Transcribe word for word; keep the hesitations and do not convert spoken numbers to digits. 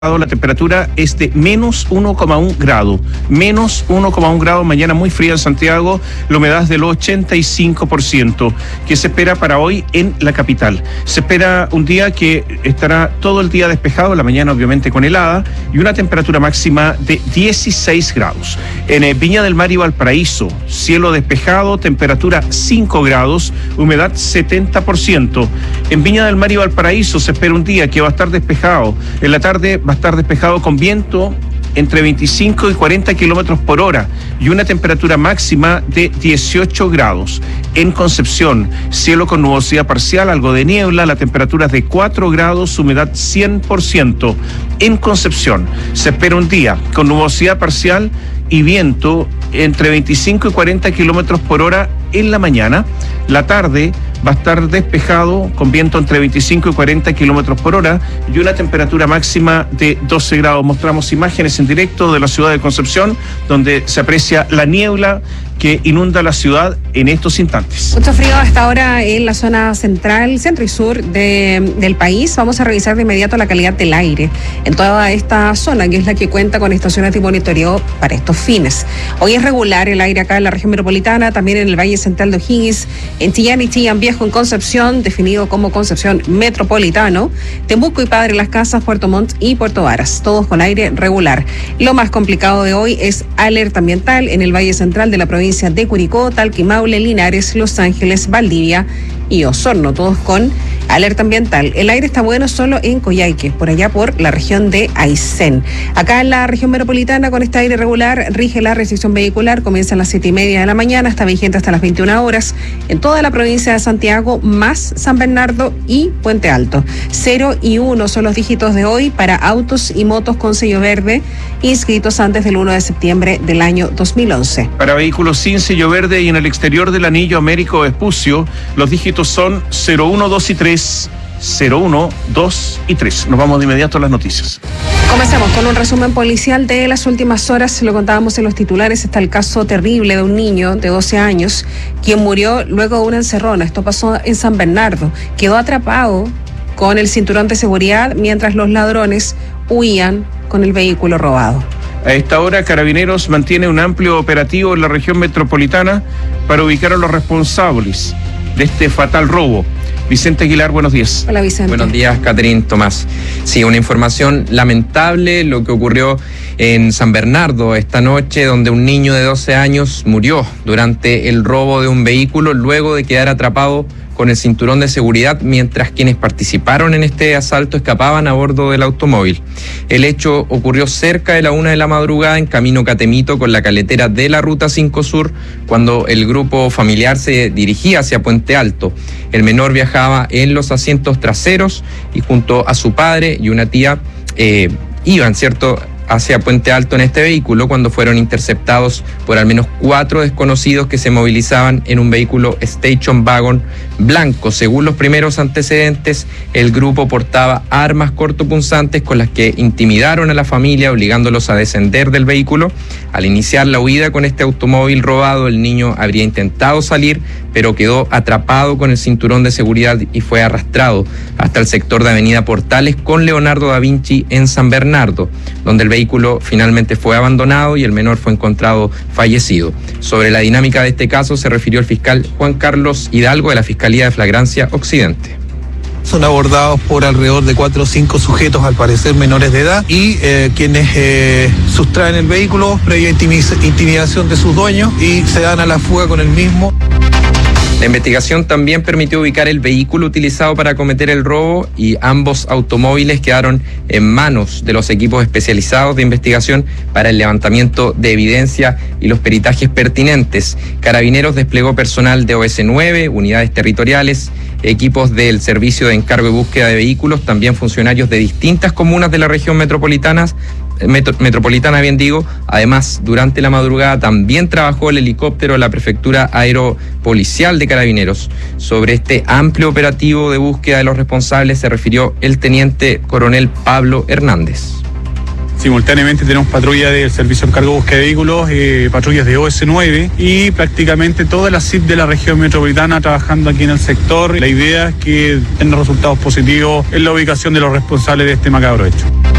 La temperatura es de menos uno coma uno grado, menos uno coma uno grado, mañana muy fría en Santiago, la humedad es del ochenta y cinco por ciento, que se espera para hoy en la capital. Se espera un día que estará todo el día despejado, la mañana obviamente con helada, y una temperatura máxima de dieciséis grados. En eh, Viña del Mar y Valparaíso, cielo despejado, temperatura cinco grados, humedad setenta por ciento. En Viña del Mar y Valparaíso se espera un día que va a estar despejado, en la tarde va a estar despejado con viento entre veinticinco y cuarenta kilómetros por hora y una temperatura máxima de dieciocho grados. En Concepción, cielo con nubosidad parcial, algo de niebla, la temperatura es de cuatro grados, humedad cien por ciento. En Concepción se espera un día con nubosidad parcial y viento entre veinticinco y cuarenta kilómetros por hora en la mañana. La tarde va a estar despejado con viento entre veinticinco y cuarenta kilómetros por hora y una temperatura máxima de doce grados. Mostramos imágenes en directo de la ciudad de Concepción, donde se aprecia la niebla que inunda la ciudad en estos instantes. Mucho frío hasta ahora en la zona central, centro y sur de, del país. Vamos a revisar de inmediato la calidad del aire en toda esta zona, que es la que cuenta con estaciones de monitoreo para estos fines. Hoy es regular el aire acá en la región metropolitana, también en el Valle Central de O'Higgins, en Chillán y Chillán Viejo, en Concepción, definido como Concepción Metropolitano, Temuco y Padre Las Casas, Puerto Montt y Puerto Varas, todos con aire regular. Lo más complicado de hoy es alerta ambiental en el Valle Central de la provincia de Curicó, Talca, Maule, Linares, Los Ángeles, Valdivia y Osorno, todos con alerta ambiental. El aire está bueno solo en Coyhaique, por allá por la región de Aysén. Acá en la región metropolitana, con este aire regular, rige la restricción vehicular, comienza a las siete y media de la mañana, está vigente hasta las veintiuna horas, en toda la provincia de Santiago, más San Bernardo y Puente Alto. cero y uno son los dígitos de hoy para autos y motos con sello verde, inscritos antes del uno de septiembre del año dos mil once. Para vehículos sin sello verde y en el exterior del anillo Américo Vespucio, los dígitos son cero uno, dos y tres, cero uno, dos y tres. Nos vamos de inmediato a las noticias. Comencemos con un resumen policial de las últimas horas. Lo contábamos en los titulares. Está el caso terrible de un niño de doce años quien murió luego de una encerrona. Esto pasó en San Bernardo. Quedó atrapado con el cinturón de seguridad mientras los ladrones huían con el vehículo robado. A esta hora, Carabineros mantiene un amplio operativo en la región metropolitana para ubicar a los responsables de este fatal robo. Vicente Aguilar, buenos días. Hola, Vicente. Buenos días, Catherine, Tomás. Sí, una información lamentable, lo que ocurrió en San Bernardo esta noche, donde un niño de doce años murió durante el robo de un vehículo luego de quedar atrapado con el cinturón de seguridad mientras quienes participaron en este asalto escapaban a bordo del automóvil. El hecho ocurrió cerca de la una de la madrugada en camino Catemito con la caletera de la Ruta cinco Sur, cuando el grupo familiar se dirigía hacia Puente Alto. El menor viajaba en los asientos traseros y junto a su padre y una tía eh, iban, ¿cierto?, hacia Puente Alto en este vehículo cuando fueron interceptados por al menos cuatro desconocidos que se movilizaban en un vehículo Station Wagon blanco. Según los primeros antecedentes, el grupo portaba armas cortopunzantes con las que intimidaron a la familia, obligándolos a descender del vehículo. Al iniciar la huida con este automóvil robado, el niño habría intentado salir, pero quedó atrapado con el cinturón de seguridad y fue arrastrado hasta el sector de Avenida Portales con Leonardo da Vinci en San Bernardo, donde el vehículo finalmente fue abandonado y el menor fue encontrado fallecido. Sobre la dinámica de este caso se refirió el fiscal Juan Carlos Hidalgo de la Fiscalía de Flagrancia Occidente. Son abordados por alrededor de cuatro o cinco sujetos, al parecer menores de edad, y eh, quienes eh, sustraen el vehículo previa intimidación de sus dueños y se dan a la fuga con el mismo. La investigación también permitió ubicar el vehículo utilizado para cometer el robo y ambos automóviles quedaron en manos de los equipos especializados de investigación para el levantamiento de evidencia y los peritajes pertinentes. Carabineros desplegó personal de O S nueve, unidades territoriales, equipos del Servicio de Encargo y Búsqueda de Vehículos, también funcionarios de distintas comunas de la región metropolitana, Metro, metropolitana, bien digo. Además, durante la madrugada también trabajó el helicóptero de la Prefectura Aeropolicial de Carabineros. Sobre este amplio operativo de búsqueda de los responsables se refirió el teniente coronel Pablo Hernández. Simultáneamente tenemos patrulla del Servicio de Encargo de Búsqueda de Vehículos, eh, patrullas de O S nueve y prácticamente toda la C I P de la región metropolitana trabajando aquí en el sector. La idea es que tengan resultados positivos en la ubicación de los responsables de este macabro hecho.